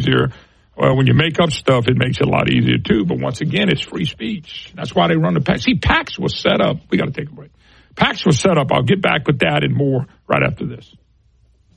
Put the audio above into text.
easier. Well, when you make up stuff, it makes it a lot easier, too. But once again, it's free speech. That's why they run the PAC. See, PACs was set up. We got to take a break. PACs was set up. I'll get back with that and more right after this.